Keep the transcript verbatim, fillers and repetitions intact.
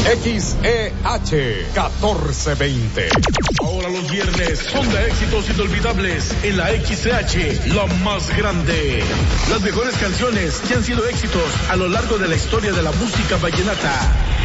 X E H catorce veinte. Ahora los viernes son de éxitos inolvidables en la X E H, la más grande. Las mejores canciones que han sido éxitos a lo largo de la historia de la música vallenata.